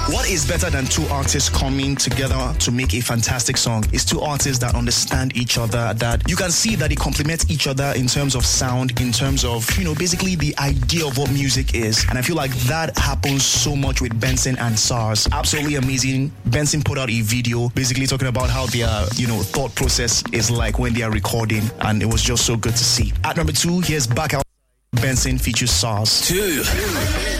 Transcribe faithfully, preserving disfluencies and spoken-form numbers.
What is better than two artists coming together to make a fantastic song? It's two artists that understand each other, that you can see that they complement each other in terms of sound, in terms of, you know, basically the idea of what music is. And I feel like that happens so much with Benson and SARS. Absolutely amazing. Benson put out a video basically talking about how their, you know, thought process is like when they are recording, and it was just so good to see. At number two, here's Back Out. Benson features SARS. Two.